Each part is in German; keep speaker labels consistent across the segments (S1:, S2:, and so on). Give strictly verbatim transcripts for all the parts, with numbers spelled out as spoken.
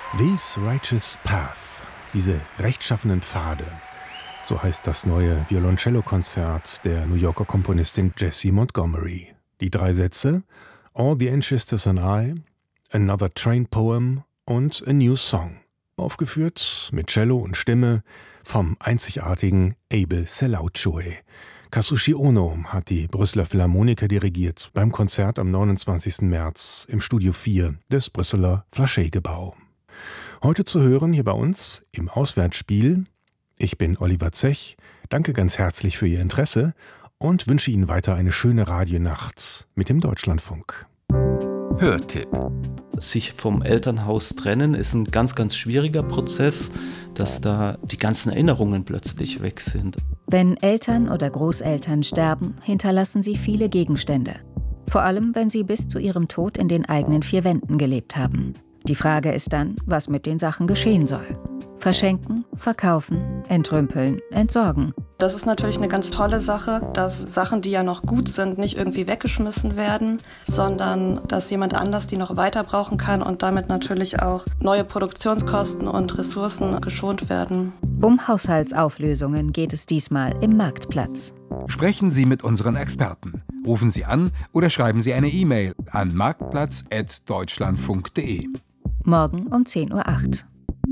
S1: These Righteous Path, diese rechtschaffenen Pfade, so heißt das neue Violoncello-Konzert der New Yorker Komponistin Jessie Montgomery. Die drei Sätze: All the Ancestors and I, Another Train Poem und A New Song, aufgeführt mit Cello und Stimme vom einzigartigen Abel Selauchoe. Kazushi Ono hat die Brüsseler Philharmoniker dirigiert beim Konzert am neunundzwanzigsten März im Studio vier des Brüsseler Flachet-Gebau. Heute zu hören hier bei uns im Auswärtsspiel. Ich bin Oliver Zech, danke ganz herzlich für Ihr Interesse und wünsche Ihnen weiter eine schöne Radionacht mit dem Deutschlandfunk.
S2: Hörtipp. Sich vom Elternhaus trennen ist ein ganz, ganz schwieriger Prozess, dass da die ganzen Erinnerungen plötzlich weg sind.
S3: Wenn Eltern oder Großeltern sterben, hinterlassen sie viele Gegenstände. Vor allem, wenn sie bis zu ihrem Tod in den eigenen vier Wänden gelebt haben. Die Frage ist dann, was mit den Sachen geschehen soll. Verschenken, verkaufen, entrümpeln, entsorgen.
S4: Das ist natürlich eine ganz tolle Sache, dass Sachen, die ja noch gut sind, nicht irgendwie weggeschmissen werden, sondern dass jemand anders die noch weiter brauchen kann und damit natürlich auch neue Produktionskosten und Ressourcen geschont werden.
S3: Um Haushaltsauflösungen geht es diesmal im Marktplatz.
S5: Sprechen Sie mit unseren Experten. Rufen Sie an oder schreiben Sie eine E-Mail an marktplatz at deutschlandfunk punkt de.
S3: Morgen um zehn Uhr acht.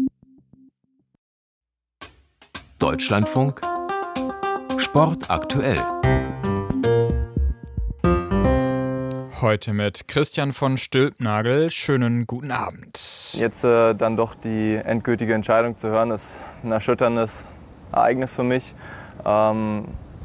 S6: Deutschlandfunk Sport aktuell.
S7: Heute mit Christian von Stülpnagel. Schönen guten Abend.
S8: Jetzt äh, dann doch die endgültige Entscheidung zu hören, ist ein erschütterndes Ereignis für mich. Ähm,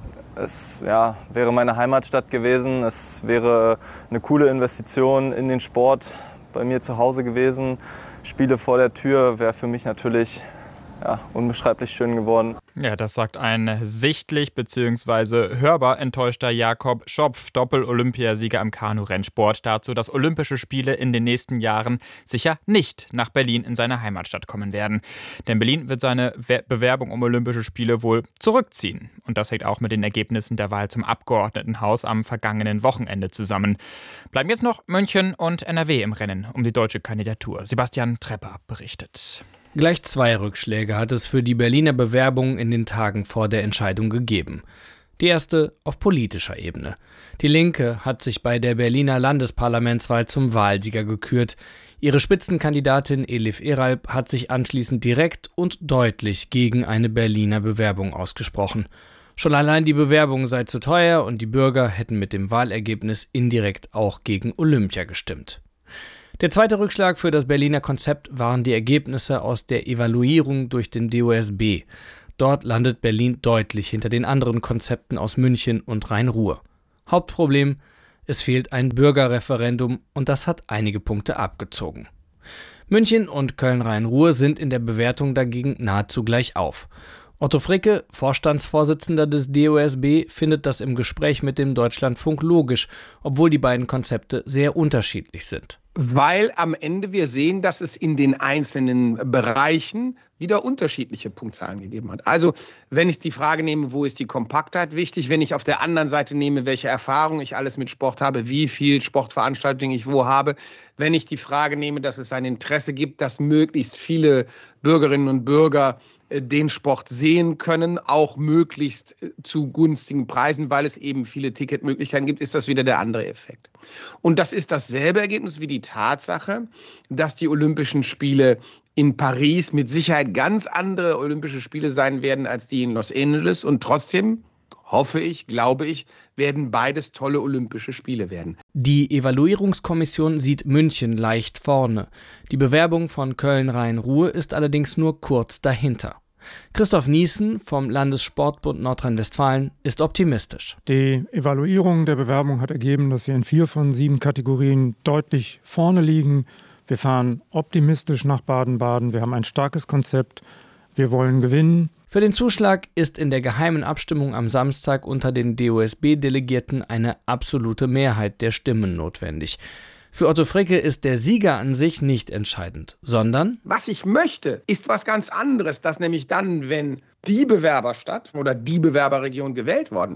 S8: es ja, wäre meine Heimatstadt gewesen. Es wäre eine coole Investition in den Sport bei mir zu Hause gewesen. Spiele vor der Tür wäre für mich natürlich ja, unbeschreiblich schön geworden.
S7: Ja, das sagt ein sichtlich bzw. hörbar enttäuschter Jakob Schopf, Doppel-Olympiasieger im Kanu-Rennsport, dazu, dass Olympische Spiele in den nächsten Jahren sicher nicht nach Berlin in seine Heimatstadt kommen werden. Denn Berlin wird seine Bewerbung um Olympische Spiele wohl zurückziehen. Und das hängt auch mit den Ergebnissen der Wahl zum Abgeordnetenhaus am vergangenen Wochenende zusammen. Bleiben jetzt noch München und N R W im Rennen um die deutsche Kandidatur. Sebastian Trepper berichtet.
S9: Gleich zwei Rückschläge hat es für die Berliner Bewerbung in den Tagen vor der Entscheidung gegeben. Die erste auf politischer Ebene. Die Linke hat sich bei der Berliner Landesparlamentswahl zum Wahlsieger gekürt. Ihre Spitzenkandidatin Elif Eralp hat sich anschließend direkt und deutlich gegen eine Berliner Bewerbung ausgesprochen. Schon allein die Bewerbung sei zu teuer und die Bürger hätten mit dem Wahlergebnis indirekt auch gegen Olympia gestimmt. Der zweite Rückschlag für das Berliner Konzept waren die Ergebnisse aus der Evaluierung durch den D O S B. Dort landet Berlin deutlich hinter den anderen Konzepten aus München und Rhein-Ruhr. Hauptproblem: es fehlt ein Bürgerreferendum und das hat einige Punkte abgezogen. München und Köln-Rhein-Ruhr sind in der Bewertung dagegen nahezu gleich auf. Otto Fricke, Vorstandsvorsitzender des D O S B, findet das im Gespräch mit dem Deutschlandfunk logisch, obwohl die beiden Konzepte sehr unterschiedlich sind.
S10: Weil am Ende wir sehen, dass es in den einzelnen Bereichen wieder unterschiedliche Punktzahlen gegeben hat. Also wenn ich die Frage nehme, wo ist die Kompaktheit wichtig, wenn ich auf der anderen Seite nehme, welche Erfahrung ich alles mit Sport habe, wie viel Sportveranstaltungen ich wo habe, wenn ich die Frage nehme, dass es ein Interesse gibt, dass möglichst viele Bürgerinnen und Bürger den Sport sehen können, auch möglichst zu günstigen Preisen, weil es eben viele Ticketmöglichkeiten gibt, ist das wieder der andere Effekt. Und das ist dasselbe Ergebnis wie die Tatsache, dass die Olympischen Spiele in Paris mit Sicherheit ganz andere Olympische Spiele sein werden als die in Los Angeles. Und trotzdem, hoffe ich, glaube ich, werden beides tolle Olympische Spiele werden.
S9: Die Evaluierungskommission sieht München leicht vorne. Die Bewerbung von Köln-Rhein-Ruhr ist allerdings nur kurz dahinter. Christoph Niesen vom Landessportbund Nordrhein-Westfalen ist optimistisch.
S11: Die Evaluierung der Bewerbung hat ergeben, dass wir in vier von sieben Kategorien deutlich vorne liegen. Wir fahren optimistisch nach Baden-Baden. Wir haben ein starkes Konzept. Wir wollen gewinnen.
S9: Für den Zuschlag ist in der geheimen Abstimmung am Samstag unter den D O S B-Delegierten eine absolute Mehrheit der Stimmen notwendig. Für Otto Fricke ist der Sieger an sich nicht entscheidend, sondern:
S10: Was ich möchte, ist was ganz anderes, dass nämlich dann, wenn die Bewerberstadt oder die Bewerberregion gewählt worden ist,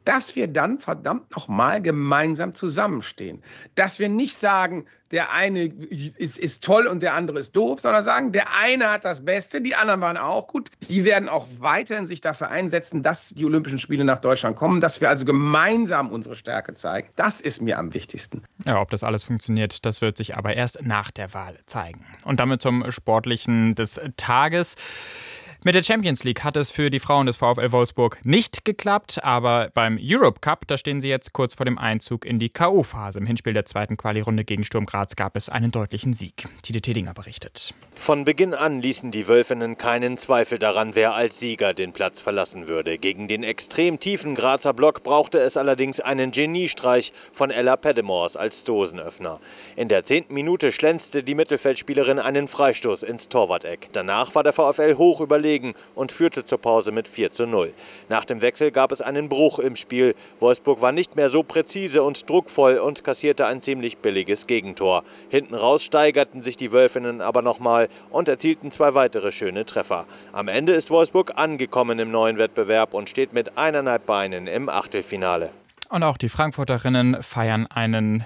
S10: dass wir dann verdammt nochmal gemeinsam zusammenstehen. Dass wir nicht sagen, der eine ist, ist toll und der andere ist doof, sondern sagen, der eine hat das Beste, die anderen waren auch gut. Die werden auch weiterhin sich dafür einsetzen, dass die Olympischen Spiele nach Deutschland kommen, dass wir also gemeinsam unsere Stärke zeigen. Das ist mir am wichtigsten.
S7: Ja, ob das alles funktioniert, das wird sich aber erst nach der Wahl zeigen. Und damit zum Sportlichen des Tages. Mit der Champions League hat es für die Frauen des VfL Wolfsburg nicht geklappt, aber beim Europe Cup, da stehen sie jetzt kurz vor dem Einzug in die K O-Phase. Im Hinspiel der zweiten Quali-Runde gegen Sturm Graz gab es einen deutlichen Sieg. Tide Tedinger berichtet.
S12: Von Beginn an ließen die Wölfinnen keinen Zweifel daran, wer als Sieger den Platz verlassen würde. Gegen den extrem tiefen Grazer Block brauchte es allerdings einen Geniestreich von Ella Peddemors als Dosenöffner. In der zehnten Minute schlänzte die Mittelfeldspielerin einen Freistoß ins Torwart-Eck. Danach war der VfL hoch überlegen und führte zur Pause mit vier zu null. Nach dem Wechsel gab es einen Bruch im Spiel. Wolfsburg war nicht mehr so präzise und druckvoll und kassierte ein ziemlich billiges Gegentor. Hinten raus steigerten sich die Wölfinnen aber nochmal und erzielten zwei weitere schöne Treffer. Am Ende ist Wolfsburg angekommen im neuen Wettbewerb und steht mit eineinhalb Beinen im Achtelfinale.
S7: Und auch die Frankfurterinnen feiern einen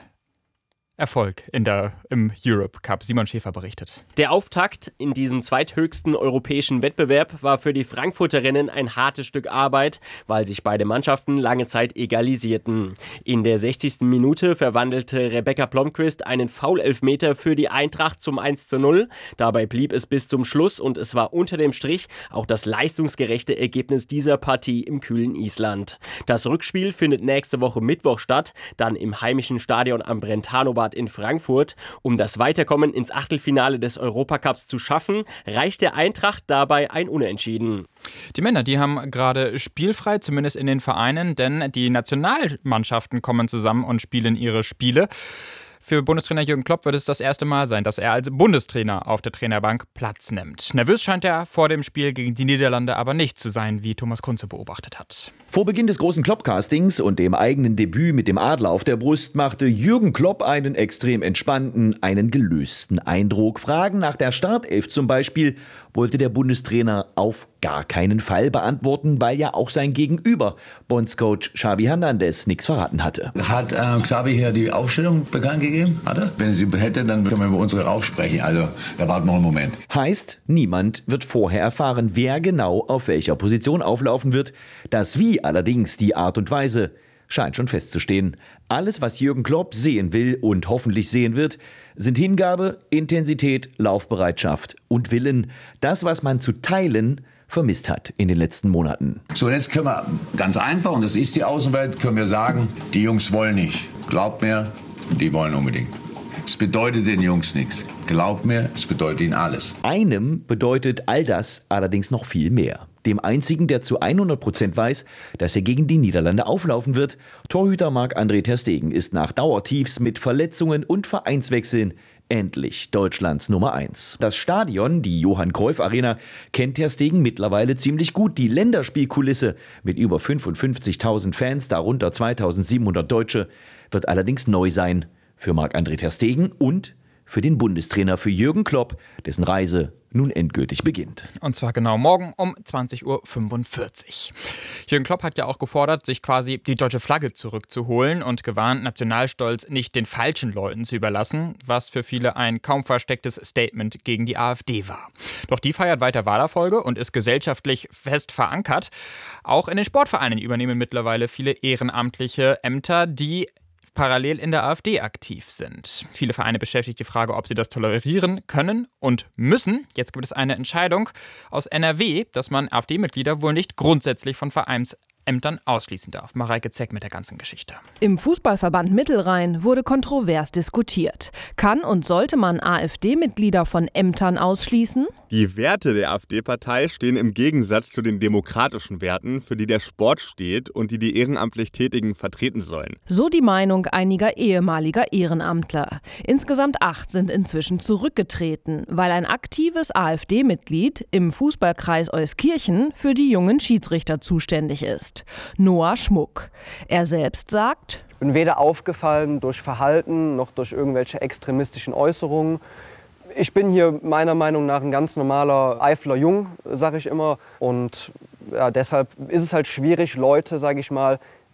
S7: Erfolg in der, im Europe Cup. Simon Schäfer berichtet.
S13: Der Auftakt in diesen zweithöchsten europäischen Wettbewerb war für die Frankfurterinnen ein hartes Stück Arbeit, weil sich beide Mannschaften lange Zeit egalisierten. In der sechzigsten Minute verwandelte Rebecca Blomqvist einen Foul-Elfmeter für die Eintracht zum eins zu null. Dabei blieb es bis zum Schluss und es war unter dem Strich auch das leistungsgerechte Ergebnis dieser Partie im kühlen Island. Das Rückspiel findet nächste Woche Mittwoch statt, dann im heimischen Stadion am Brentano-Bad in Frankfurt. Um das Weiterkommen ins Achtelfinale des Europacups zu schaffen, reicht der Eintracht dabei ein Unentschieden.
S7: Die Männer, die haben gerade spielfrei, zumindest in den Vereinen, denn die Nationalmannschaften kommen zusammen und spielen ihre Spiele. Für Bundestrainer Jürgen Klopp wird es das erste Mal sein, dass er als Bundestrainer auf der Trainerbank Platz nimmt. Nervös scheint er vor dem Spiel gegen die Niederlande aber nicht zu sein, wie Thomas Kunze beobachtet hat.
S14: Vor Beginn des großen Klopp-Castings und dem eigenen Debüt mit dem Adler auf der Brust machte Jürgen Klopp einen extrem entspannten, einen gelösten Eindruck. Fragen nach der Startelf zum Beispiel wollte der Bundestrainer auf gar keinen Fall beantworten, weil ja auch sein Gegenüber, Bondscoach Xavi Hernandez, nichts verraten hatte.
S15: Hat äh, Xavi hier die Aufstellung bekannt gegeben? Hat er? Wenn er sie hätte, dann können wir über unsere aufsprechen. Also, da warten wir noch einen Moment.
S14: Heißt, niemand wird vorher erfahren, wer genau auf welcher Position auflaufen wird. Das Wie allerdings, die Art und Weise, scheint schon festzustehen. Alles, was Jürgen Klopp sehen will und hoffentlich sehen wird, sind Hingabe, Intensität, Laufbereitschaft und Willen. Das, was man zu teilen vermisst hat in den letzten Monaten.
S15: So, jetzt können wir ganz einfach, und das ist die Außenwelt, können wir sagen, die Jungs wollen nicht. Glaubt mir, die wollen unbedingt. Es bedeutet den Jungs nichts. Glaubt mir, es bedeutet ihnen alles.
S14: Einem bedeutet all das allerdings noch viel mehr. Dem einzigen, der zu hundert Prozent weiß, dass er gegen die Niederlande auflaufen wird. Torhüter Marc-André ter Stegen ist nach Dauertiefs mit Verletzungen und Vereinswechseln endlich Deutschlands Nummer eins. Das Stadion, die Johann-Cruyff-Arena, kennt ter Stegen mittlerweile ziemlich gut. Die Länderspielkulisse mit über fünfundfünfzigtausend Fans, darunter zweitausendsiebenhundert Deutsche, wird allerdings neu sein für Marc-André ter Stegen und für den Bundestrainer, für Jürgen Klopp, dessen Reise nun endgültig beginnt.
S7: Und zwar genau morgen um zwanzig Uhr fünfundvierzig. Jürgen Klopp hat ja auch gefordert, sich quasi die deutsche Flagge zurückzuholen und gewarnt, Nationalstolz nicht den falschen Leuten zu überlassen, was für viele ein kaum verstecktes Statement gegen die AfD war. Doch die feiert weiter Wahlerfolge und ist gesellschaftlich fest verankert. Auch in den Sportvereinen übernehmen mittlerweile viele ehrenamtliche Ämter, die parallel in der AfD aktiv sind. Viele Vereine beschäftigt die Frage, ob sie das tolerieren können und müssen. Jetzt gibt es eine Entscheidung aus N R W, dass man AfD-Mitglieder wohl nicht grundsätzlich von Vereinsämtern ausschließen darf. Mareike Zeck mit der ganzen Geschichte.
S16: Im Fußballverband Mittelrhein wurde kontrovers diskutiert. Kann und sollte man AfD-Mitglieder von Ämtern ausschließen?
S17: Die Werte der AfD-Partei stehen im Gegensatz zu den demokratischen Werten, für die der Sport steht und die die ehrenamtlich Tätigen vertreten sollen.
S16: So die Meinung einiger ehemaliger Ehrenamtler. Insgesamt acht sind inzwischen zurückgetreten, weil ein aktives AfD-Mitglied im Fußballkreis Euskirchen für die jungen Schiedsrichter zuständig ist. Noah Schmuck. Er selbst sagt:
S18: Ich bin weder aufgefallen durch Verhalten noch durch irgendwelche extremistischen Äußerungen. Ich bin hier meiner Meinung nach ein ganz normaler Eifler Jung, sage ich immer. Und ja, deshalb ist es halt schwierig, Leute, sage ich mal,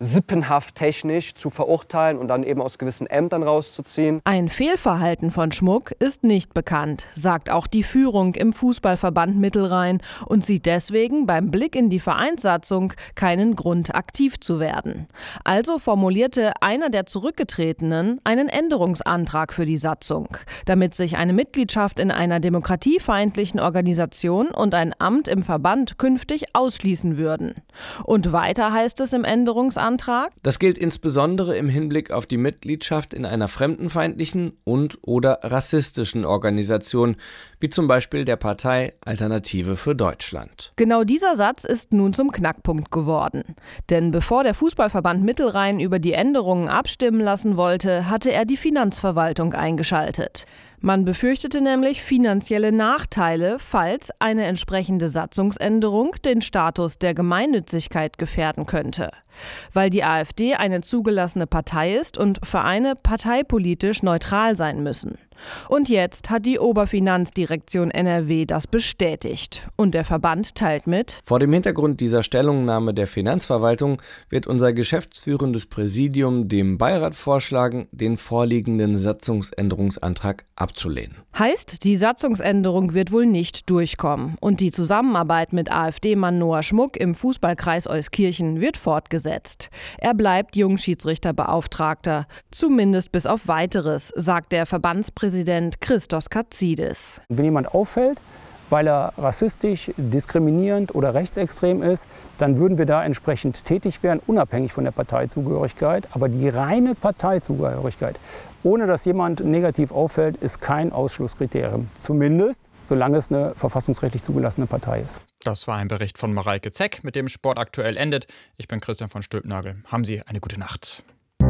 S18: sippenhaft technisch zu verurteilen und dann eben aus gewissen Ämtern rauszuziehen.
S16: Ein Fehlverhalten von Schmuck ist nicht bekannt, sagt auch die Führung im Fußballverband Mittelrhein und sieht deswegen beim Blick in die Vereinssatzung keinen Grund, aktiv zu werden. Also formulierte einer der Zurückgetretenen einen Änderungsantrag für die Satzung, damit sich eine Mitgliedschaft in einer demokratiefeindlichen Organisation und ein Amt im Verband künftig ausschließen würden. Und weiter heißt es im Änderungsantrag:
S9: Das gilt insbesondere im Hinblick auf die Mitgliedschaft in einer fremdenfeindlichen und oder rassistischen Organisation, wie zum Beispiel der Partei Alternative für Deutschland.
S16: Genau dieser Satz ist nun zum Knackpunkt geworden. Denn bevor der Fußballverband Mittelrhein über die Änderungen abstimmen lassen wollte, hatte er die Finanzverwaltung eingeschaltet. Man befürchtete nämlich finanzielle Nachteile, falls eine entsprechende Satzungsänderung den Status der Gemeinnützigkeit gefährden könnte. Weil die AfD eine zugelassene Partei ist und Vereine parteipolitisch neutral sein müssen. Und jetzt hat die Oberfinanzdirektion N R W das bestätigt. Und der Verband teilt mit:
S9: Vor dem Hintergrund dieser Stellungnahme der Finanzverwaltung wird unser geschäftsführendes Präsidium dem Beirat vorschlagen, den vorliegenden Satzungsänderungsantrag abzulehnen.
S16: Heißt, die Satzungsänderung wird wohl nicht durchkommen. Und die Zusammenarbeit mit AfD-Mann Noah Schmuck im Fußballkreis Euskirchen wird fortgesetzt. Er bleibt Jungschiedsrichterbeauftragter. Zumindest bis auf Weiteres, sagt der Verbandspräsident Christos Katzidis.
S19: Wenn jemand auffällt, weil er rassistisch, diskriminierend oder rechtsextrem ist, dann würden wir da entsprechend tätig werden, unabhängig von der Parteizugehörigkeit. Aber die reine Parteizugehörigkeit, ohne dass jemand negativ auffällt, ist kein Ausschlusskriterium. Zumindest solange es eine verfassungsrechtlich zugelassene Partei ist.
S7: Das war ein Bericht von Mareike Zeck, mit dem Sport aktuell endet. Ich bin Christian von Stülpnagel. Haben Sie eine gute Nacht.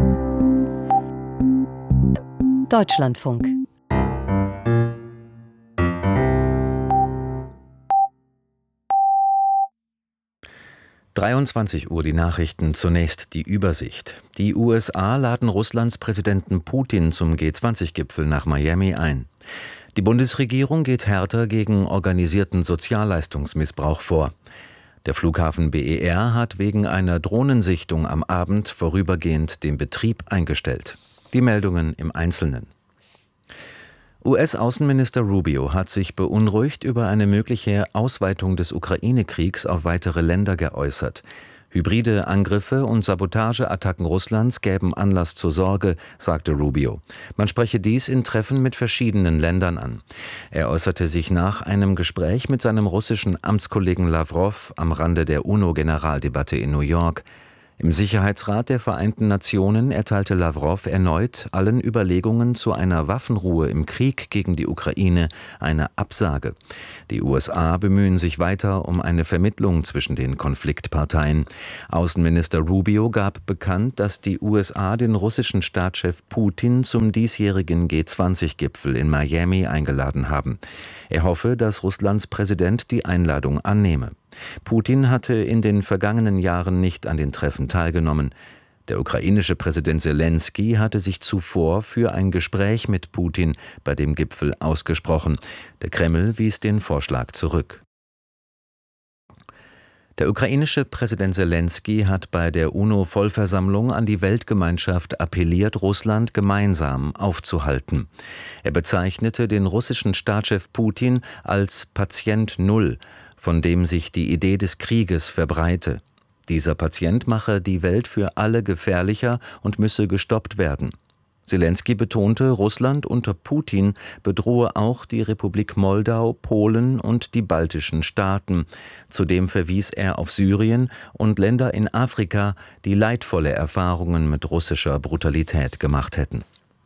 S20: Deutschlandfunk.
S21: dreiundzwanzig Uhr die Nachrichten, zunächst die Übersicht. Die U S A laden Russlands Präsidenten Putin zum G zwanzig Gipfel nach Miami ein. Die Bundesregierung geht härter gegen organisierten Sozialleistungsmissbrauch vor. Der Flughafen B E R hat wegen einer Drohnensichtung am Abend vorübergehend den Betrieb eingestellt. Die Meldungen im Einzelnen. U S-Außenminister Rubio hat sich beunruhigt über eine mögliche Ausweitung des Ukraine-Kriegs auf weitere Länder geäußert. Hybride Angriffe und Sabotageattacken Russlands gäben Anlass zur Sorge, sagte Rubio. Man spreche dies in Treffen mit verschiedenen Ländern an. Er äußerte sich nach einem Gespräch mit seinem russischen Amtskollegen Lawrow am Rande der UNO-Generaldebatte in New York. Im Sicherheitsrat der Vereinten Nationen erteilte Lawrow erneut allen Überlegungen zu einer Waffenruhe im Krieg gegen die Ukraine eine Absage. Die U S A bemühen sich weiter um eine Vermittlung zwischen den Konfliktparteien. Außenminister Rubio gab bekannt, dass die U S A den russischen Staatschef Putin zum diesjährigen G zwanzig Gipfel in Miami eingeladen haben. Er hoffe, dass Russlands Präsident die Einladung annehme. Putin hatte in den vergangenen Jahren nicht an den Treffen teilgenommen. Der ukrainische Präsident Selensky hatte sich zuvor für ein Gespräch mit Putin bei dem Gipfel ausgesprochen. Der Kreml wies den Vorschlag zurück. Der ukrainische Präsident Selensky hat bei der UNO-Vollversammlung an die Weltgemeinschaft appelliert, Russland gemeinsam aufzuhalten. Er bezeichnete den russischen Staatschef Putin als Patient Null, von dem sich die Idee des Krieges verbreite. Dieser Patient mache die Welt für alle gefährlicher und müsse gestoppt werden. Selensky betonte, Russland unter Putin bedrohe auch die Republik Moldau, Polen und die baltischen Staaten. Zudem verwies er auf Syrien und Länder in Afrika, die leidvolle Erfahrungen mit russischer Brutalität gemacht hätten.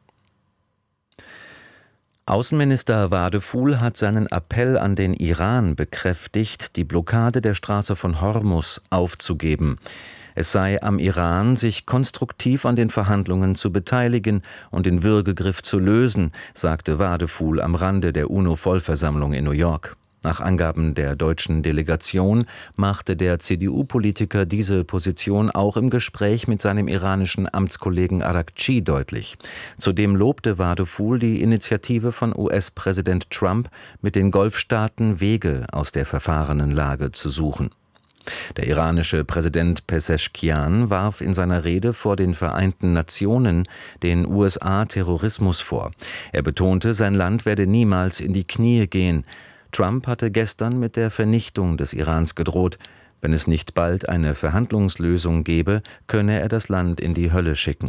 S21: Außenminister Wadefuhl hat seinen Appell an den Iran bekräftigt, die Blockade der Straße von Hormuz aufzugeben. Es sei am Iran, sich konstruktiv an den Verhandlungen zu beteiligen und den Würgegriff zu lösen, sagte Wadefuhl am Rande der UNO-Vollversammlung in New York. Nach Angaben der deutschen Delegation machte der C D U-Politiker diese Position auch im Gespräch mit seinem iranischen Amtskollegen Araghchi deutlich. Zudem lobte Wadefuhl die Initiative von U S-Präsident Trump, mit den Golfstaaten Wege aus der verfahrenen Lage zu suchen. Der iranische Präsident Pezeshkian warf in seiner Rede vor den Vereinten Nationen den U S A Terrorismus vor. Er betonte, sein Land werde niemals in die Knie gehen. Trump hatte gestern mit der Vernichtung des Irans gedroht. Wenn es nicht bald eine Verhandlungslösung gebe, könne er das Land in die Hölle schicken.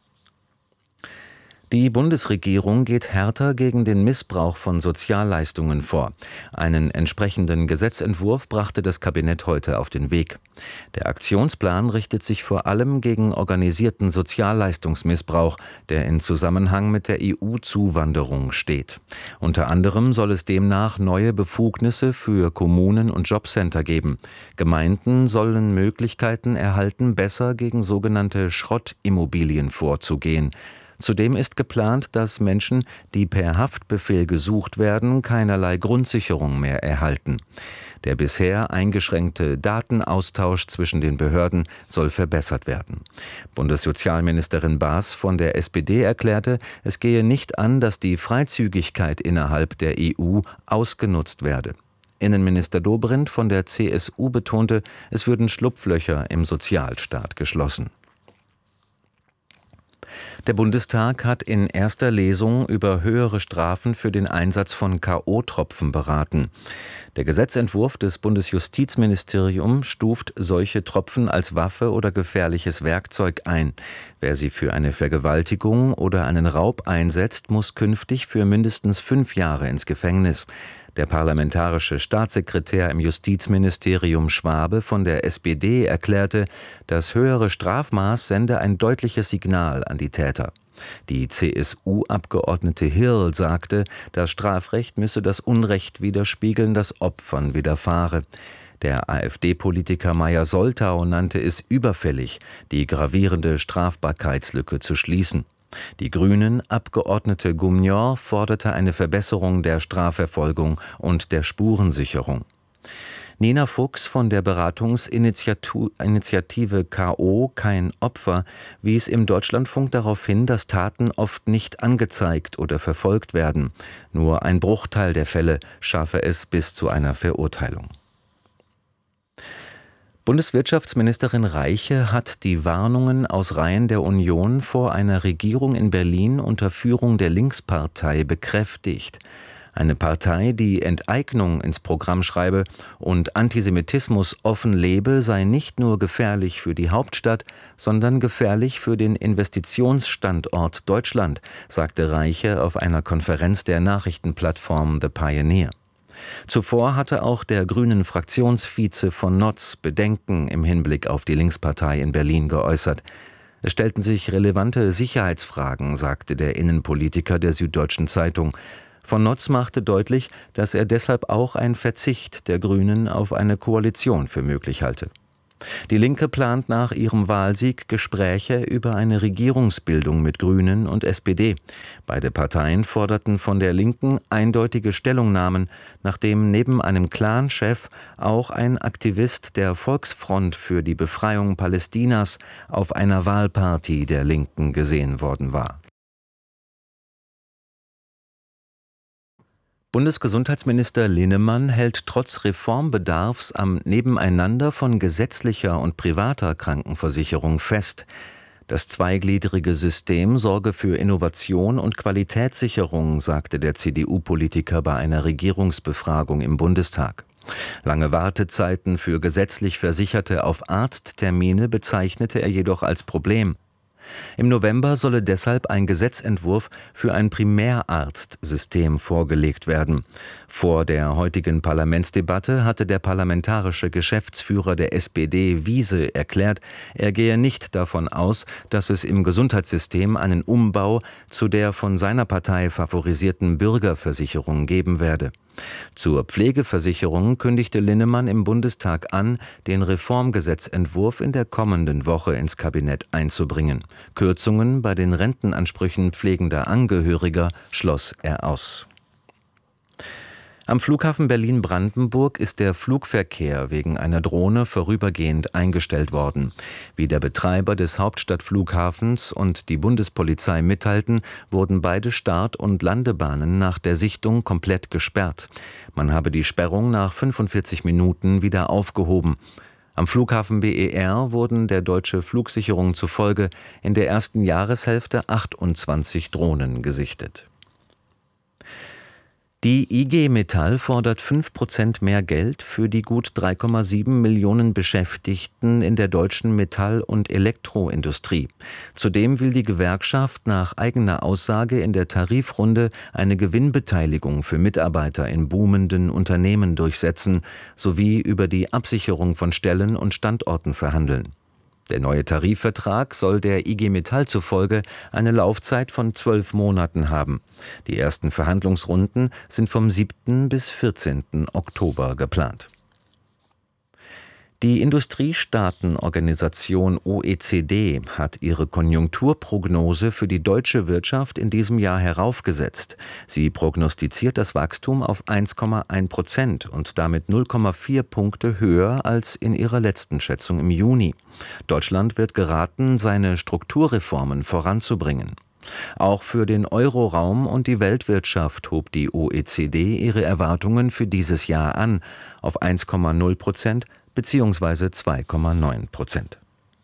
S21: Die Bundesregierung geht härter gegen den Missbrauch von Sozialleistungen vor. Einen entsprechenden Gesetzentwurf brachte das Kabinett heute auf den Weg. Der Aktionsplan richtet sich vor allem gegen organisierten Sozialleistungsmissbrauch, der in Zusammenhang mit der E U-Zuwanderung steht. Unter anderem soll es demnach neue Befugnisse für Kommunen und Jobcenter geben. Gemeinden sollen Möglichkeiten erhalten, besser gegen sogenannte Schrottimmobilien vorzugehen. Zudem ist geplant, dass Menschen, die per Haftbefehl gesucht werden, keinerlei Grundsicherung mehr erhalten. Der bisher eingeschränkte Datenaustausch zwischen den Behörden soll verbessert werden. Bundessozialministerin Baas von der S P D erklärte, es gehe nicht an, dass die Freizügigkeit innerhalb der E U ausgenutzt werde. Innenminister Dobrindt von der C S U betonte, es würden Schlupflöcher im Sozialstaat geschlossen. Der Bundestag hat in erster Lesung über höhere Strafen für den Einsatz von K O-Tropfen beraten. Der Gesetzentwurf des Bundesjustizministeriums stuft solche Tropfen als Waffe oder gefährliches Werkzeug ein. Wer sie für eine Vergewaltigung oder einen Raub einsetzt, muss künftig für mindestens fünf Jahre ins Gefängnis. Der parlamentarische Staatssekretär im Justizministerium Schwabe von der S P D erklärte, das höhere Strafmaß sende ein deutliches Signal an die Täter. Die C S U-Abgeordnete Hirl sagte, das Strafrecht müsse das Unrecht widerspiegeln, das Opfern widerfahre. Der AfD-Politiker Meyer-Soltau nannte es überfällig, die gravierende Strafbarkeitslücke zu schließen. Die Grünen-Abgeordnete Gumnior forderte eine Verbesserung der Strafverfolgung und der Spurensicherung. Nina Fuchs von der Beratungsinitiative K O Kein Opfer wies im Deutschlandfunk darauf hin, dass Taten oft nicht angezeigt oder verfolgt werden. Nur ein Bruchteil der Fälle schaffe es bis zu einer Verurteilung. Bundeswirtschaftsministerin Reiche hat die Warnungen aus Reihen der Union vor einer Regierung in Berlin unter Führung der Linkspartei bekräftigt. Eine Partei, die Enteignung ins Programm schreibe und Antisemitismus offen lebe, sei nicht nur gefährlich für die Hauptstadt, sondern gefährlich für den Investitionsstandort Deutschland, sagte Reiche auf einer Konferenz der Nachrichtenplattform The Pioneer. Zuvor hatte auch der grünen Fraktionsvize von Notz Bedenken im Hinblick auf die Linkspartei in Berlin geäußert. Es stellten sich relevante Sicherheitsfragen, sagte der Innenpolitiker der Süddeutschen Zeitung. Von Notz machte deutlich, dass er deshalb auch einen Verzicht der Grünen auf eine Koalition für möglich halte. Die Linke plant nach ihrem Wahlsieg Gespräche über eine Regierungsbildung mit Grünen und S P D. Beide Parteien forderten von der Linken eindeutige Stellungnahmen, nachdem neben einem Clan-Chef auch ein Aktivist der Volksfront für die Befreiung Palästinas auf einer Wahlparty der Linken gesehen worden war. Bundesgesundheitsminister Linnemann hält trotz Reformbedarfs am Nebeneinander von gesetzlicher und privater Krankenversicherung fest. Das zweigliedrige System sorge für Innovation und Qualitätssicherung, sagte der C D U-Politiker bei einer Regierungsbefragung im Bundestag. Lange Wartezeiten für gesetzlich Versicherte auf Arzttermine bezeichnete er jedoch als Problem. Im November solle deshalb ein Gesetzentwurf für ein Primärarztsystem vorgelegt werden. Vor der heutigen Parlamentsdebatte hatte der parlamentarische Geschäftsführer der S P D Wiese erklärt, er gehe nicht davon aus, dass es im Gesundheitssystem einen Umbau zu der von seiner Partei favorisierten Bürgerversicherung geben werde. Zur Pflegeversicherung kündigte Linnemann im Bundestag an, den Reformgesetzentwurf in der kommenden Woche ins Kabinett einzubringen. Kürzungen bei den Rentenansprüchen pflegender Angehöriger schloss er aus. Am Flughafen Berlin-Brandenburg ist der Flugverkehr wegen einer Drohne vorübergehend eingestellt worden. Wie der Betreiber des Hauptstadtflughafens und die Bundespolizei mitteilten, wurden beide Start- und Landebahnen nach der Sichtung komplett gesperrt. Man habe die Sperrung nach fünfundvierzig Minuten wieder aufgehoben. Am Flughafen B E R wurden der Deutsche Flugsicherung zufolge in der ersten Jahreshälfte achtundzwanzig Drohnen gesichtet. Die I G Metall fordert fünf Prozent mehr Geld für die gut drei Komma sieben Millionen Beschäftigten in der deutschen Metall- und Elektroindustrie. Zudem will die Gewerkschaft nach eigener Aussage in der Tarifrunde eine Gewinnbeteiligung für Mitarbeiter in boomenden Unternehmen durchsetzen, sowie über die Absicherung von Stellen und Standorten verhandeln. Der neue Tarifvertrag soll der I G Metall zufolge eine Laufzeit von zwölf Monaten haben. Die ersten Verhandlungsrunden sind vom siebten bis vierzehnten Oktober geplant. Die Industriestaatenorganisation O E C D hat ihre Konjunkturprognose für die deutsche Wirtschaft in diesem Jahr heraufgesetzt. Sie prognostiziert das Wachstum auf eins Komma eins Prozent und damit null Komma vier Punkte höher als in ihrer letzten Schätzung im Juni. Deutschland wird geraten, seine Strukturreformen voranzubringen. Auch für den Euroraum und die Weltwirtschaft hob die O E C D ihre Erwartungen für dieses Jahr an auf eins Komma null Prozent bzw. zwei Komma neun Prozent.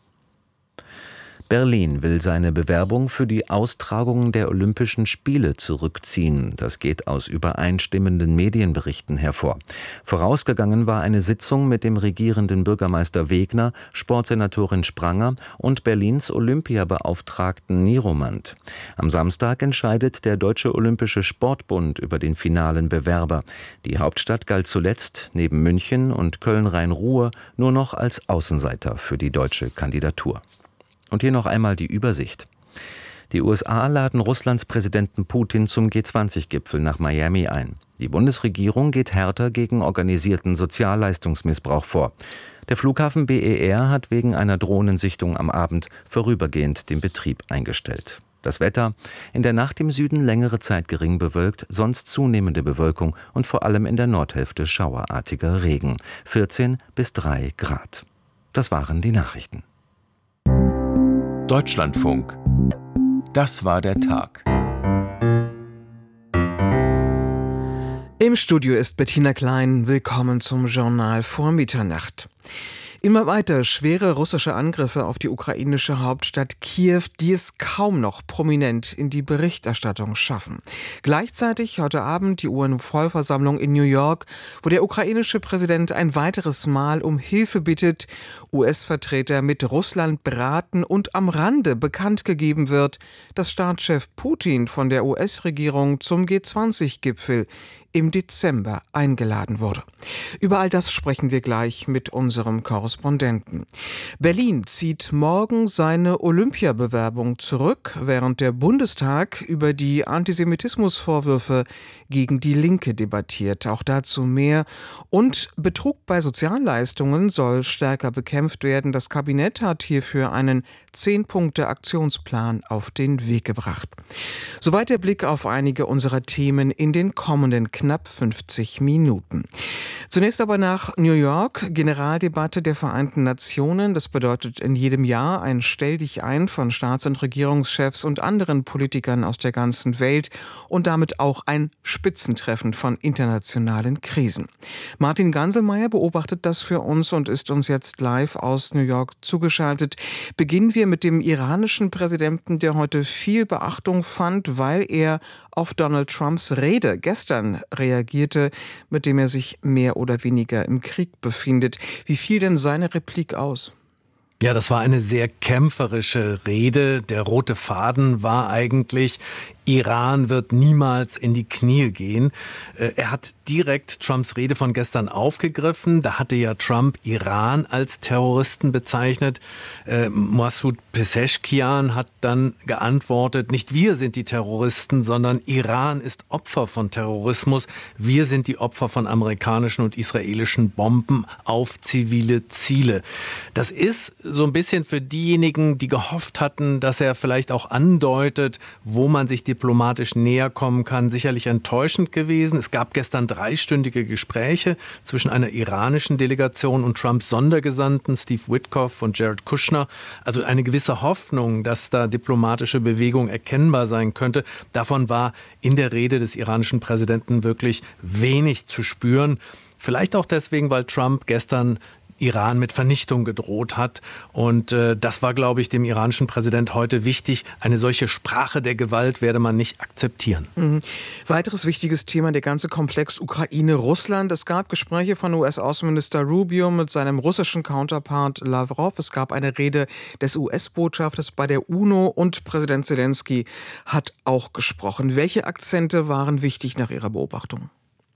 S21: Berlin will seine Bewerbung für die Austragung der Olympischen Spiele zurückziehen. Das geht aus übereinstimmenden Medienberichten hervor. Vorausgegangen war eine Sitzung mit dem regierenden Bürgermeister Wegner, Sportsenatorin Spranger und Berlins Olympiabeauftragten Nieromant. Am Samstag entscheidet der Deutsche Olympische Sportbund über den finalen Bewerber. Die Hauptstadt galt zuletzt neben München und Köln-Rhein-Ruhr nur noch als Außenseiter für die deutsche Kandidatur. Und hier noch einmal die Übersicht. Die U S A laden Russlands Präsidenten Putin zum G zwanzig Gipfel nach Miami ein. Die Bundesregierung geht härter gegen organisierten Sozialleistungsmissbrauch vor. Der Flughafen B E R hat wegen einer Drohnensichtung am Abend vorübergehend den Betrieb eingestellt. Das Wetter: in der Nacht im Süden längere Zeit gering bewölkt, sonst zunehmende Bewölkung und vor allem in der Nordhälfte schauerartiger Regen. vierzehn bis drei Grad. Das waren die Nachrichten.
S6: Deutschlandfunk. Das war der Tag.
S1: Im Studio ist Bettina Klein. Willkommen zum Journal vor Mitternacht. Immer weiter schwere russische Angriffe auf die ukrainische Hauptstadt Kiew, die es kaum noch prominent in die Berichterstattung schaffen. Gleichzeitig heute Abend die U N-Vollversammlung in New York, wo der ukrainische Präsident ein weiteres Mal um Hilfe bittet, U S-Vertreter mit Russland beraten und am Rande bekannt gegeben wird, dass Staatschef Putin von der U S-Regierung zum G zwanzig Gipfel im Dezember eingeladen wurde. Über all das sprechen wir gleich mit unserem Korrespondenten. Berlin zieht morgen seine Olympiabewerbung zurück, während der Bundestag über die Antisemitismusvorwürfe gegen die Linke debattiert. Auch dazu mehr. Und Betrug bei Sozialleistungen soll stärker bekämpft werden. Das Kabinett hat hierfür einen Zehn-Punkte-Aktionsplan auf den Weg gebracht. Soweit der Blick auf einige unserer Themen in den kommenden knapp fünfzig Minuten. Zunächst aber nach New York, Generaldebatte der Vereinten Nationen. Das bedeutet in jedem Jahr ein Stelldichein von Staats- und Regierungschefs und anderen Politikern aus der ganzen Welt und damit auch ein Spitzentreffen von internationalen Krisen. Martin Ganselmeier beobachtet das für uns und ist uns jetzt live aus New York zugeschaltet. Beginnen wir mit dem iranischen Präsidenten, der heute viel Beachtung fand, weil er auf Donald Trumps Rede gestern reagierte, mit dem er sich mehr oder weniger im Krieg befindet. Wie fiel denn seine Replik aus?
S22: Ja, das war eine sehr kämpferische Rede. Der rote Faden war eigentlich: Iran wird niemals in die Knie gehen. Er hat direkt Trumps Rede von gestern aufgegriffen. Da hatte ja Trump Iran als Terroristen bezeichnet. Äh, Masoud Pezeshkian hat dann geantwortet: Nicht wir sind die Terroristen, sondern Iran ist Opfer von Terrorismus. Wir sind die Opfer von amerikanischen und israelischen Bomben auf zivile Ziele. Das ist so ein bisschen für diejenigen, die gehofft hatten, dass er vielleicht auch andeutet, wo man sich diplomatisch näher kommen kann, sicherlich enttäuschend gewesen. Es gab gestern dreistündige Gespräche zwischen einer iranischen Delegation und Trumps Sondergesandten Steve Witkoff und Jared Kushner. Also eine gewisse Hoffnung, dass da diplomatische Bewegung erkennbar sein könnte. Davon war in der Rede des iranischen Präsidenten wirklich wenig zu spüren. Vielleicht auch deswegen, weil Trump gestern Iran mit Vernichtung gedroht hat. Und äh, das war, glaube ich, dem iranischen Präsident heute wichtig. Eine solche Sprache der Gewalt werde man nicht akzeptieren.
S1: Mhm. Weiteres wichtiges Thema, der ganze Komplex Ukraine-Russland. Es gab Gespräche von U S-Außenminister Rubio mit seinem russischen Counterpart Lavrov. Es gab eine Rede des U S-Botschafters bei der UNO und Präsident Zelensky hat auch gesprochen. Welche Akzente waren wichtig nach Ihrer Beobachtung?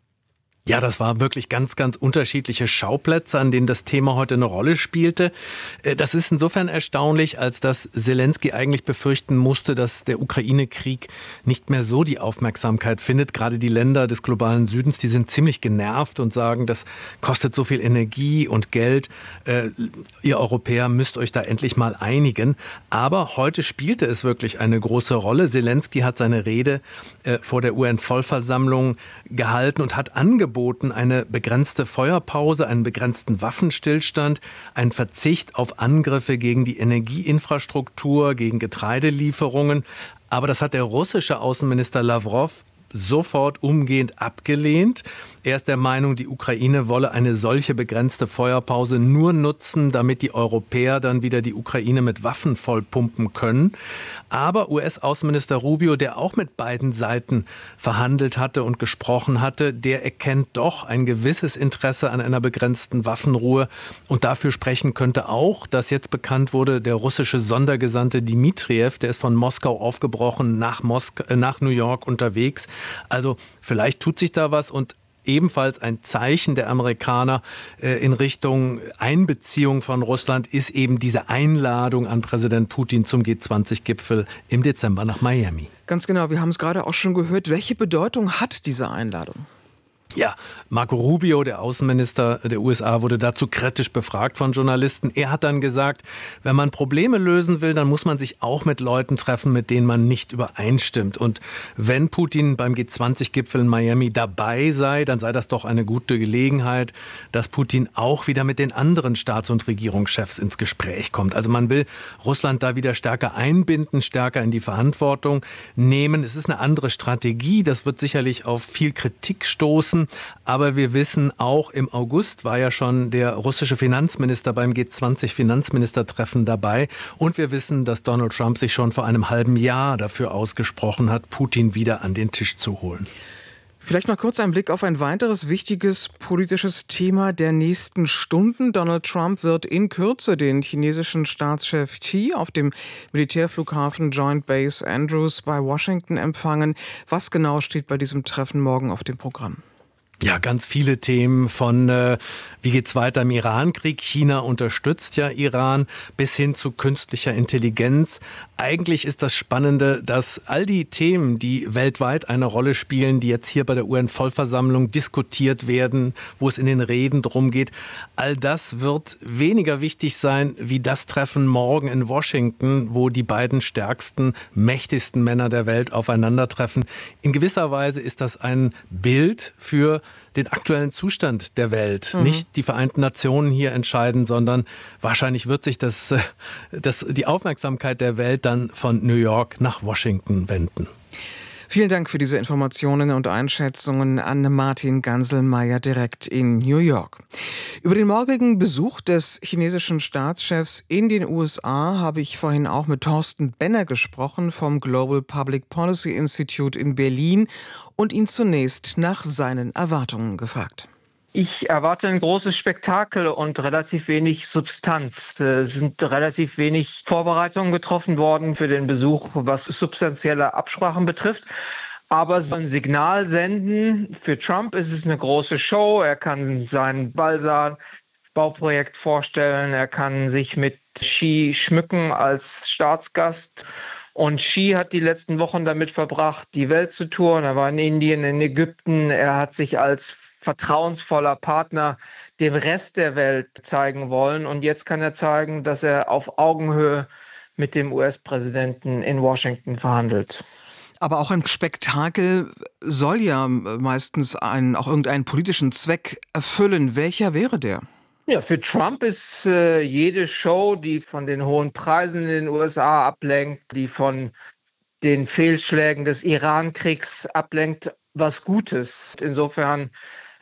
S22: Ja, das war wirklich ganz, ganz unterschiedliche Schauplätze, an denen das Thema heute eine Rolle spielte. Das ist insofern erstaunlich, als dass Zelensky eigentlich befürchten musste, dass der Ukraine-Krieg nicht mehr so die Aufmerksamkeit findet. Gerade die Länder des globalen Südens, die sind ziemlich genervt und sagen, das kostet so viel Energie und Geld. Äh, ihr Europäer müsst euch da endlich mal einigen. Aber heute spielte es wirklich eine große Rolle. Zelensky hat seine Rede äh, vor der U N-Vollversammlung gehalten und hat angeboten, eine begrenzte Feuerpause, einen begrenzten Waffenstillstand, einen Verzicht auf Angriffe gegen die Energieinfrastruktur, gegen Getreidelieferungen. Aber das hat der russische Außenminister Lavrov sofort umgehend abgelehnt. Er ist der Meinung, die Ukraine wolle eine solche begrenzte Feuerpause nur nutzen, damit die Europäer dann wieder die Ukraine mit Waffen vollpumpen können. Aber U S-Außenminister Rubio, der auch mit beiden Seiten verhandelt hatte und gesprochen hatte, der erkennt doch ein gewisses Interesse an einer begrenzten Waffenruhe. Und dafür sprechen könnte auch, dass jetzt bekannt wurde, der russische Sondergesandte Dmitriev, der ist von Moskau aufgebrochen, nach, Mosk- äh, nach New York unterwegs. Also vielleicht tut sich da was und ebenfalls ein Zeichen der Amerikaner äh, in Richtung Einbeziehung von Russland ist eben diese Einladung an Präsident Putin zum G zwanzig Gipfel im Dezember nach Miami.
S1: Ganz genau, wir haben es gerade auch schon gehört. Welche Bedeutung hat diese Einladung?
S22: Ja, Marco Rubio, der Außenminister der U S A, wurde dazu kritisch befragt von Journalisten. Er hat dann gesagt, wenn man Probleme lösen will, dann muss man sich auch mit Leuten treffen, mit denen man nicht übereinstimmt. Und wenn Putin beim G zwanzig Gipfel in Miami dabei sei, dann sei das doch eine gute Gelegenheit, dass Putin auch wieder mit den anderen Staats- und Regierungschefs ins Gespräch kommt. Also man will Russland da wieder stärker einbinden, stärker in die Verantwortung nehmen. Es ist eine andere Strategie, das wird sicherlich auf viel Kritik stoßen. Aber wir wissen auch, im August war ja schon der russische Finanzminister beim G zwanzig Finanzministertreffen dabei. Und wir wissen, dass Donald Trump sich schon vor einem halben Jahr dafür ausgesprochen hat, Putin wieder an den Tisch zu holen.
S1: Vielleicht noch kurz ein Blick auf ein weiteres wichtiges politisches Thema der nächsten Stunden. Donald Trump wird in Kürze den chinesischen Staatschef Xi auf dem Militärflughafen Joint Base Andrews bei Washington empfangen. Was genau steht bei diesem Treffen morgen auf dem Programm?
S22: Ja, ganz viele Themen von äh, wie geht's weiter im Irankrieg? China unterstützt ja Iran bis hin zu künstlicher Intelligenz. Eigentlich ist das Spannende, dass all die Themen, die weltweit eine Rolle spielen, die jetzt hier bei der U N-Vollversammlung diskutiert werden, wo es in den Reden drum geht, all das wird weniger wichtig sein wie das Treffen morgen in Washington, wo die beiden stärksten, mächtigsten Männer der Welt aufeinandertreffen. In gewisser Weise ist das ein Bild für den aktuellen Zustand der Welt. Mhm. Nicht die Vereinten Nationen hier entscheiden, sondern wahrscheinlich wird sich das, das, die Aufmerksamkeit der Welt dann von New York nach Washington wenden.
S1: Vielen Dank für diese Informationen und Einschätzungen an Martin Ganselmeier direkt in New York. Über den morgigen Besuch des chinesischen Staatschefs in den U S A habe ich vorhin auch mit Thorsten Benner gesprochen vom Global Public Policy Institute in Berlin und ihn zunächst nach seinen Erwartungen gefragt.
S2: Ich erwarte ein großes Spektakel und relativ wenig Substanz. Es sind relativ wenig Vorbereitungen getroffen worden für den Besuch, was substanzielle Absprachen betrifft. Aber so ein Signal senden, für Trump ist es eine große Show. Er kann sein Balsan-Bauprojekt vorstellen. Er kann sich mit Xi schmücken als Staatsgast. Und Xi hat die letzten Wochen damit verbracht, die Welt zu touren. Er war in Indien, in Ägypten. Er hat sich als vertrauensvoller Partner dem Rest der Welt zeigen wollen. Und jetzt kann er zeigen, dass er auf Augenhöhe mit dem U S-Präsidenten in Washington verhandelt.
S1: Aber auch ein Spektakel soll ja meistens einen, auch irgendeinen politischen Zweck erfüllen. Welcher wäre der?
S2: Ja, für Trump ist äh, jede Show, die von den hohen Preisen in den U S A ablenkt, die von den Fehlschlägen des Irankriegs ablenkt, was Gutes. Insofern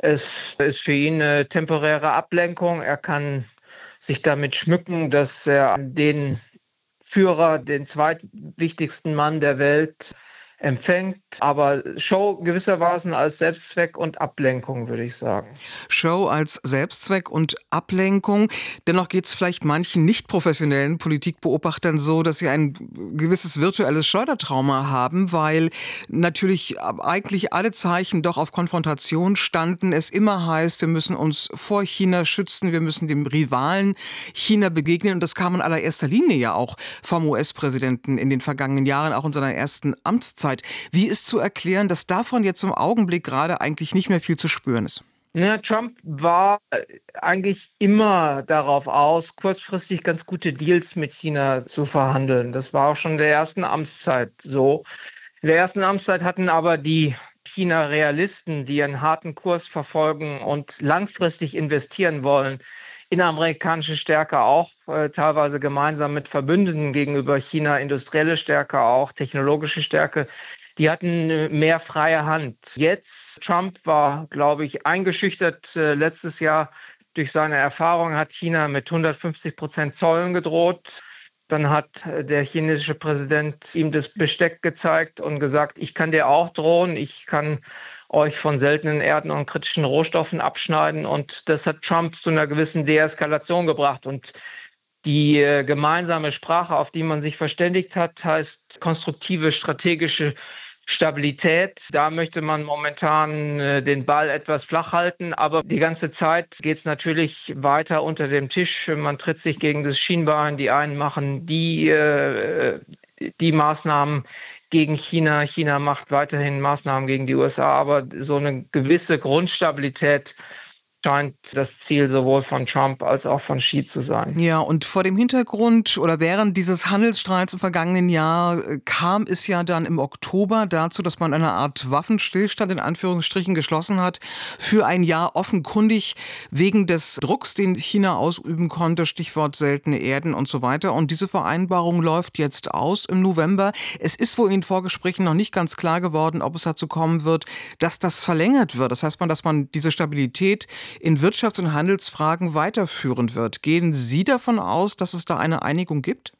S2: Es ist für ihn eine temporäre Ablenkung. Er kann sich damit schmücken, dass er den Führer, den zweitwichtigsten Mann der Welt, empfängt, aber Show gewissermaßen als Selbstzweck und Ablenkung, würde ich sagen.
S1: Show als Selbstzweck und Ablenkung. Dennoch geht es vielleicht manchen nicht professionellen Politikbeobachtern so, dass sie ein gewisses virtuelles Schleudertrauma haben, weil natürlich eigentlich alle Zeichen doch auf Konfrontation standen. Es immer heißt, wir müssen uns vor China schützen, wir müssen dem Rivalen China begegnen. Und das kam in allererster Linie ja auch vom U S-Präsidenten in den vergangenen Jahren, auch in seiner ersten Amtszeit. Wie ist zu erklären, dass davon jetzt im Augenblick gerade eigentlich nicht mehr viel zu spüren ist?
S2: Ja, Trump war eigentlich immer darauf aus, kurzfristig ganz gute Deals mit China zu verhandeln. Das war auch schon in der ersten Amtszeit so. In der ersten Amtszeit hatten aber die China-Realisten, die einen harten Kurs verfolgen und langfristig investieren wollen, in amerikanische Stärke auch, äh, teilweise gemeinsam mit Verbündeten gegenüber China, industrielle Stärke auch, technologische Stärke, die hatten äh, mehr freie Hand. Jetzt, Trump war, glaube ich, eingeschüchtert äh, letztes Jahr durch seine Erfahrung, hat China mit hundertfünfzig Prozent Zöllen gedroht. Dann hat äh, der chinesische Präsident ihm das Besteck gezeigt und gesagt, ich kann dir auch drohen, ich kann euch von seltenen Erden und kritischen Rohstoffen abschneiden. Und das hat Trump zu einer gewissen Deeskalation gebracht. Und die äh, gemeinsame Sprache, auf die man sich verständigt hat, heißt konstruktive strategische Stabilität. Da möchte man momentan äh, den Ball etwas flach halten. Aber die ganze Zeit geht es natürlich weiter unter dem Tisch. Man tritt sich gegen das Schienbein. Die einen machen die, äh, die Maßnahmen gegen China. China macht weiterhin Maßnahmen gegen die U S A, aber so eine gewisse Grundstabilität scheint das Ziel sowohl von Trump als auch von Xi zu sein.
S1: Ja, und vor dem Hintergrund oder während dieses Handelsstreits im vergangenen Jahr kam es ja dann im Oktober dazu, dass man eine Art Waffenstillstand in Anführungsstrichen geschlossen hat für ein Jahr, offenkundig wegen des Drucks, den China ausüben konnte, Stichwort seltene Erden und so weiter. Und diese Vereinbarung läuft jetzt aus im November. Es ist wohl in den Vorgesprächen noch nicht ganz klar geworden, ob es dazu kommen wird, dass das verlängert wird. Das heißt, dass man diese Stabilität in Wirtschafts- und Handelsfragen weiterführen wird. Gehen Sie davon aus, dass es da eine Einigung gibt?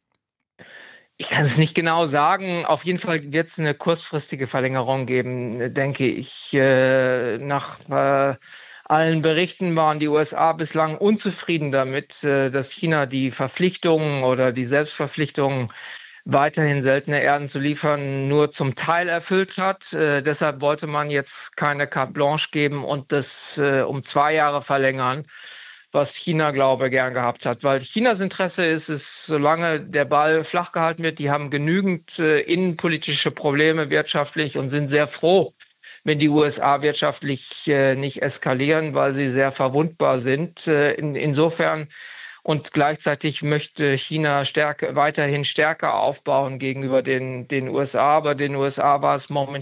S2: Ich kann es nicht genau sagen. Auf jeden Fall wird es eine kurzfristige Verlängerung geben, denke ich. Nach äh, allen Berichten waren die U S A bislang unzufrieden damit, äh, dass China die Verpflichtungen oder die Selbstverpflichtungen, weiterhin seltene Erden zu liefern, nur zum Teil erfüllt hat. Äh, deshalb wollte man jetzt keine Carte Blanche geben und das äh, um zwei Jahre verlängern, was China, glaube ich, gern gehabt hat. Weil Chinas Interesse ist es, solange der Ball flach gehalten wird, die haben genügend äh, innenpolitische Probleme wirtschaftlich und sind sehr froh, wenn die U S A wirtschaftlich äh, nicht eskalieren, weil sie sehr verwundbar sind. Äh, in, insofern Und gleichzeitig möchte China Stärke, weiterhin stärker aufbauen gegenüber den, den U S A. Aber den U S A war es momentan